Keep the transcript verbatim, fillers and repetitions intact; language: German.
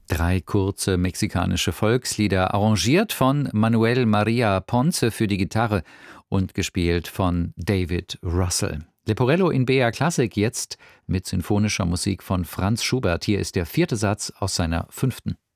Drei kurze mexikanische Volkslieder, arrangiert von Manuel Maria Ponce für die Gitarre und gespielt von David Russell. Leporello in B R Klassik, jetzt mit sinfonischer Musik von Franz Schubert. Hier ist der vierte Satz aus seiner fünften.